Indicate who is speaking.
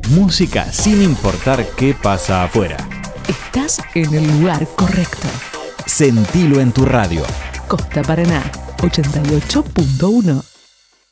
Speaker 1: Música sin importar qué pasa afuera.
Speaker 2: Estás en el lugar correcto.
Speaker 1: Sentilo en tu radio.
Speaker 2: Costa Paraná 88.1.